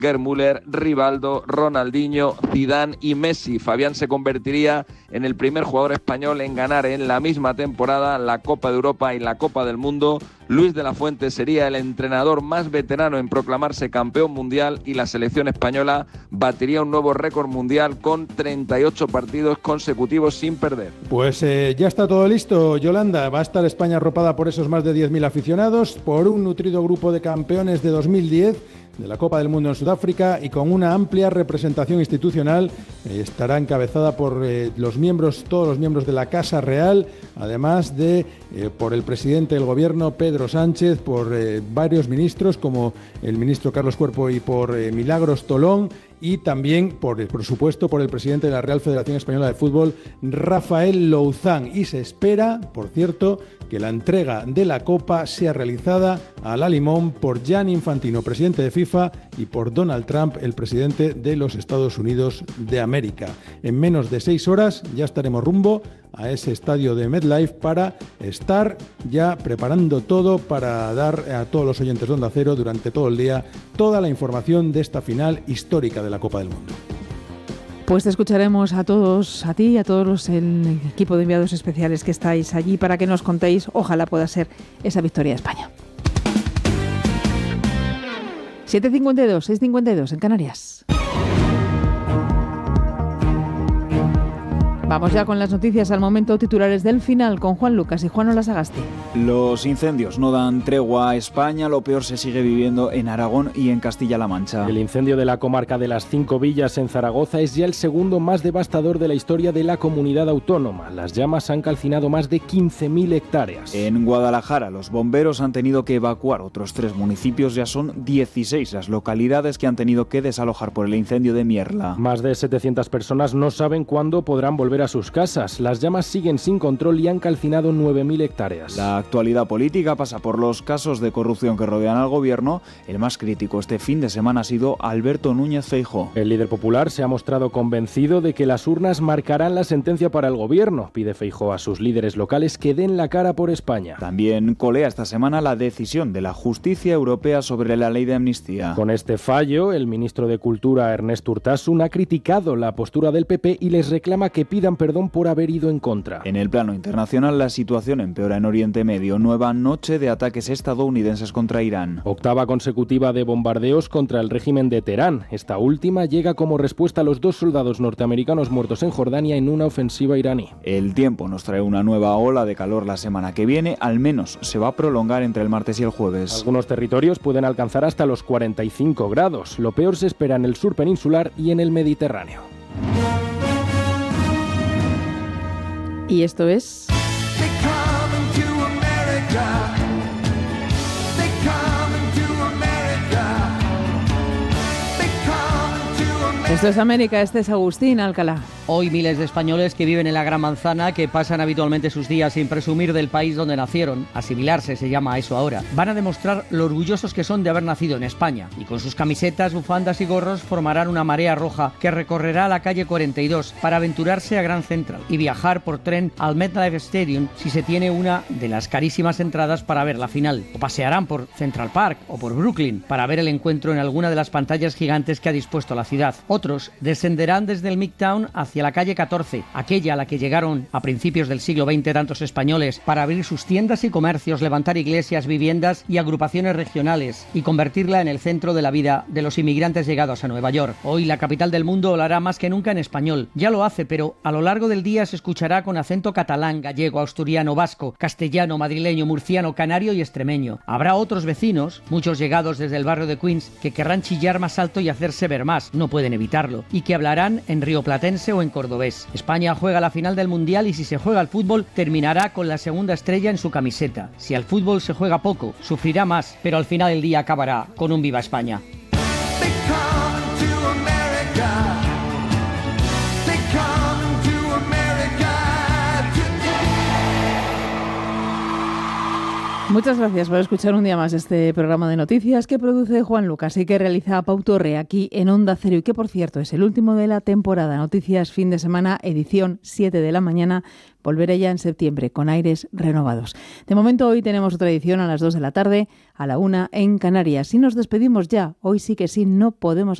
Gerd Müller, Rivaldo, Ronaldinho, Zidane y Messi. Fabián se convertiría en el primer jugador español en ganar en la misma temporada la Copa de Europa y la Copa del Mundo. Luis de la Fuente sería el entrenador más veterano en proclamarse campeón mundial y la selección española batiría un nuevo récord mundial con 38 partidos consecutivos sin perder. Pues ya está todo listo, Yolanda. Va a estar España arropada por esos más de 10.000 aficionados, por un nutrido grupo de campeones de 2010 de la Copa del Mundo en Sudáfrica y con una amplia representación institucional. Estará encabezada por todos los miembros de la Casa Real, además de por el presidente del gobierno, Pedro Sánchez, por varios ministros como el ministro Carlos Cuerpo y por Milagros Tolón, y también, por supuesto, por el presidente de la Real Federación Española de Fútbol, Rafael Louzán. Y se espera, por cierto, que la entrega de la Copa sea realizada a la limón por Gianni Infantino, presidente de FIFA, y por Donald Trump, el presidente de los Estados Unidos de América. En menos de 6 horas ya estaremos rumbo a ese estadio de MetLife para estar ya preparando todo para dar a todos los oyentes de Onda Cero durante todo el día toda la información de esta final histórica de la Copa del Mundo. Pues te escucharemos a todos, a ti y a todos el equipo de enviados especiales que estáis allí para que nos contéis, ojalá pueda ser esa victoria de España. 7:52, 6:52 en Canarias. Vamos ya con las noticias al momento, titulares del final con Juan Lucas y Juan Olasagasti. Los incendios no dan tregua a España, lo peor se sigue viviendo en Aragón y en Castilla-La Mancha. El incendio de la comarca de las 5 Villas en Zaragoza es ya el segundo más devastador de la historia de la comunidad autónoma. Las llamas han calcinado más de 15.000 hectáreas. En Guadalajara, los bomberos han tenido que evacuar otros 3 municipios, ya son 16 las localidades que han tenido que desalojar por el incendio de Mierla. Más de 700 personas no saben cuándo podrán volver a sus casas. Las llamas siguen sin control y han calcinado 9.000 hectáreas. La actualidad política pasa por los casos de corrupción que rodean al gobierno. El más crítico este fin de semana ha sido Alberto Núñez Feijóo. El líder popular se ha mostrado convencido de que las urnas marcarán la sentencia para el gobierno. Pide Feijóo a sus líderes locales que den la cara por España. También colea esta semana la decisión de la Justicia Europea sobre la ley de amnistía. Con este fallo, el ministro de Cultura, Ernest Urtasun, ha criticado la postura del PP y les reclama que pidan perdón por haber ido en contra. En el plano internacional, la situación empeora en Oriente Medio. Nueva noche de ataques estadounidenses contra Irán. 8ª consecutiva de bombardeos contra el régimen de Teherán. Esta última llega como respuesta a los 2 soldados norteamericanos muertos en Jordania en una ofensiva iraní. El tiempo nos trae una nueva ola de calor la semana que viene. Al menos se va a prolongar entre el martes y el jueves. Algunos territorios pueden alcanzar hasta los 45 grados. Lo peor se espera en el sur peninsular y en el Mediterráneo. Y esto es... Esto es América, este es Agustín Alcalá. Hoy miles de españoles que viven en la Gran Manzana, que pasan habitualmente sus días sin presumir del país donde nacieron, asimilarse se llama eso ahora, van a demostrar lo orgullosos que son de haber nacido en España. Y con sus camisetas, bufandas y gorros formarán una marea roja que recorrerá la calle 42 para aventurarse a Grand Central y viajar por tren al MetLife Stadium si se tiene una de las carísimas entradas para ver la final. O pasearán por Central Park o por Brooklyn para ver el encuentro en alguna de las pantallas gigantes que ha dispuesto la ciudad. Otros descenderán desde el Midtown hacia la calle 14, aquella a la que llegaron a principios del siglo XX tantos españoles para abrir sus tiendas y comercios, levantar iglesias, viviendas y agrupaciones regionales y convertirla en el centro de la vida de los inmigrantes llegados a Nueva York. Hoy la capital del mundo hablará más que nunca en español. Ya lo hace, pero a lo largo del día se escuchará con acento catalán, gallego, asturiano, vasco, castellano, madrileño, murciano, canario y extremeño. Habrá otros vecinos, muchos llegados desde el barrio de Queens, que querrán chillar más alto y hacerse ver más, no pueden evitarlo, y que hablarán en rioplatense o en cordobés. España juega la final del Mundial y si se juega al fútbol terminará con la segunda estrella en su camiseta. Si al fútbol se juega poco, sufrirá más, pero al final del día acabará con un Viva España. Muchas gracias por escuchar un día más este programa de noticias que produce Juan Lucas y que realiza Pau Torre aquí en Onda Cero y que, por cierto, es el último de la temporada. Noticias fin de semana, edición 7 de la mañana. Volveré ya en septiembre con aires renovados. De momento, hoy tenemos otra edición a las 2 de la tarde, a la 1 en Canarias. Y nos despedimos ya. Hoy sí que sí, no podemos